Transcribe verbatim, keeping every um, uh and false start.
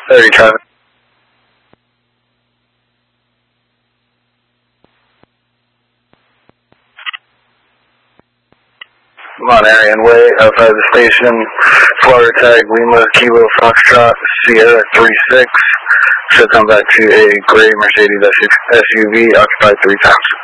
thirty traffic. I'm on Arian Way, outside the station. Florida tag Lima Kilo Foxtrot Sierra three six. Should come back to a gray Mercedes S U V occupied three times.